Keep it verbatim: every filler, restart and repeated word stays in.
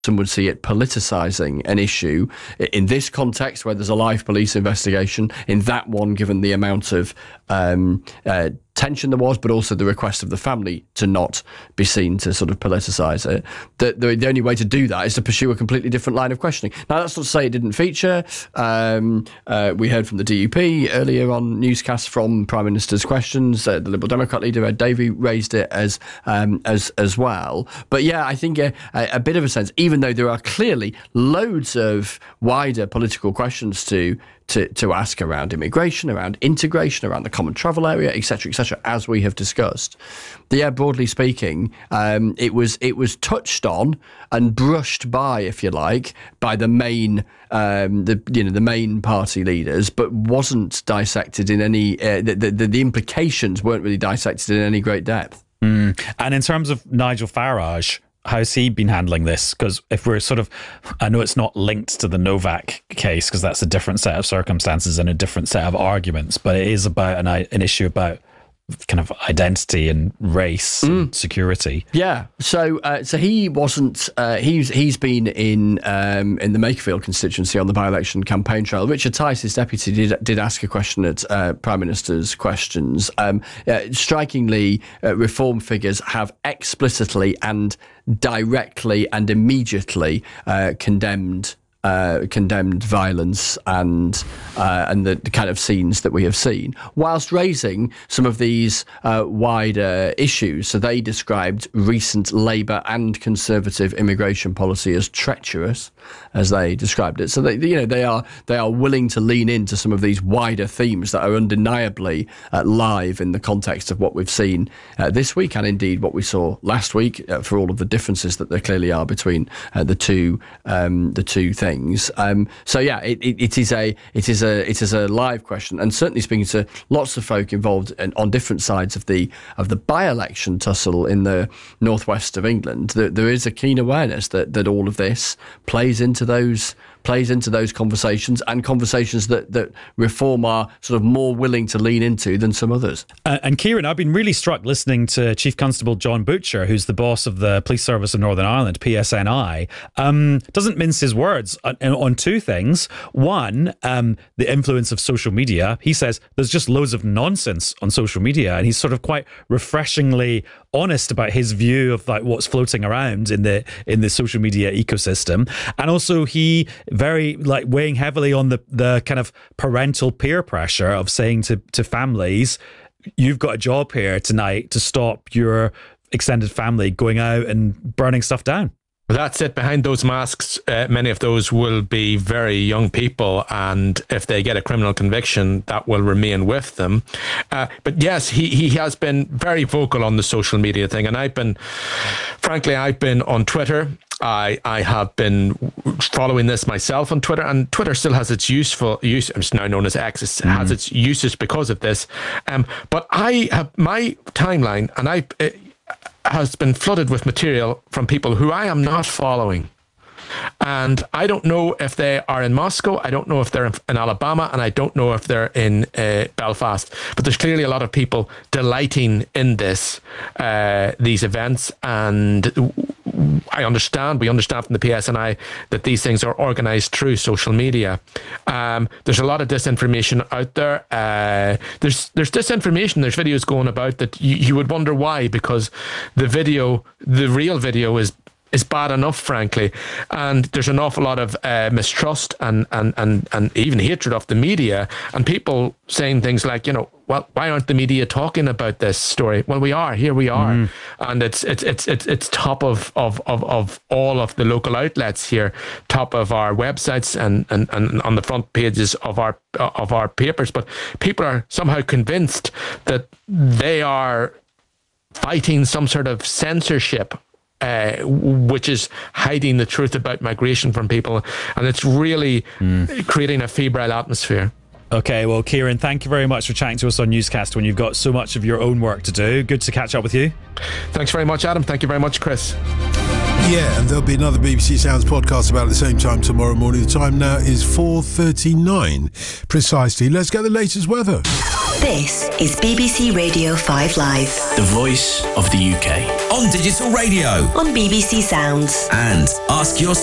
some would see it politicising an issue in this context where there's a live police investigation, in that one, given the amount of um, uh, tension there was, but also the request of the family to not be seen to sort of politicise it. The, the, the only way to do that is to pursue a completely different line of questioning. Now, that's not to say it didn't feature. Um, uh, we heard from the D U P earlier on newscasts from Prime Minister's questions. Uh, the Liberal Democrat leader, Ed Davey, raised it as um, as as well. But yeah, I think a, a bit of a sense, even though there are clearly loads of wider political questions to To, to ask around immigration, around integration, around the common travel area, et cetera, et cetera, as we have discussed. But yeah, broadly speaking, um, it was it was touched on and brushed by, if you like, by the main um, the you know the main party leaders, but wasn't dissected in any. Uh, the, the the implications weren't really dissected in any great depth. Mm. And in terms of Nigel Farage, how's he been handling this? Because if we're sort of, I know it's not linked to the Novak case because that's a different set of circumstances and a different set of arguments, but it is about an, an issue about kind of identity and race mm. and security. Yeah. So uh, so he wasn't, uh, he's he's been in um, in the Makerfield constituency on the by-election campaign trail. Richard Tice, his deputy, did did ask a question at uh, Prime Minister's questions. Um, uh, strikingly, uh, Reform figures have explicitly and directly and immediately uh, condemned Uh, condemned violence and uh, and the, the kind of scenes that we have seen, whilst raising some of these uh, wider issues. So they described recent Labour and Conservative immigration policy as treacherous, as they described it. So they, you know, they are they are willing to lean into some of these wider themes that are undeniably uh, live in the context of what we've seen uh, this week, and indeed what we saw last week, uh, for all of the differences that there clearly are between uh, the two um, the two things. Um, so yeah, it, it, it is a it is a it is a live question, and certainly speaking to lots of folk involved in, on different sides of the of the by-election tussle in the northwest of England. There, there is a keen awareness that that all of this plays into those plays into those conversations, and conversations that that Reform are sort of more willing to lean into than some others. Uh, and Kieran, I've been really struck listening to Chief Constable John Butcher, who's the boss of the Police Service of Northern Ireland, P S N I, um, doesn't mince his words on, on two things. One, um, the influence of social media. He says there's just loads of nonsense on social media, and he's sort of quite refreshingly honest about his view of like what's floating around in the in the social media ecosystem. And also he very like weighing heavily on the the kind of parental peer pressure of saying to to families, you've got a job here tonight to stop your extended family going out and burning stuff down. That's it. Behind those masks, uh, many of those will be very young people, and if they get a criminal conviction, that will remain with them. Uh, but yes, he, he has been very vocal on the social media thing, and I've been, frankly, I've been on Twitter. I I have been following this myself on Twitter, and Twitter still has its useful use. It's now known as X. It mm. has its uses because of this. Um, but I have my timeline, and I. It, has been flooded with material from people who I am not following. And I don't know if they are in Moscow, I don't know if they're in, in Alabama, and I don't know if they're in uh, Belfast. But there's clearly a lot of people delighting in this, uh, these events. And I understand, we understand from the P S N I that these things are organised through social media. Um, there's a lot of disinformation out there. Uh, there's there's disinformation, there's videos going about that you, you would wonder why, because the video, the real video is is bad enough, frankly. And there's an awful lot of uh, mistrust and, and, and, and even hatred of the media, and people saying things like, you know, well, why aren't the media talking about this story? Well, we are. Here we are. Mm. And it's it's it's it's it's top of, of, of, of all of the local outlets here, top of our websites and, and, and on the front pages of our of our papers. But people are somehow convinced that they are fighting some sort of censorship, Uh, which is hiding the truth about migration from people. And it's really mm. creating a febrile atmosphere. Okay, well, Kieran, thank you very much for chatting to us on Newscast when you've got so much of your own work to do. Good to catch up with you. Thanks very much, Adam. Thank you very much, Chris. Yeah, and there'll be another B B C Sounds podcast about the same time tomorrow morning. The time now is four thirty-nine precisely. Let's get the latest weather. This is B B C Radio five Live. The voice of the U K. On digital radio. On B B C Sounds. And Ask Your